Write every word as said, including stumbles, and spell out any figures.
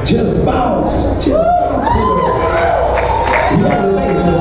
Just bounce, just bounce with us. Love the lady.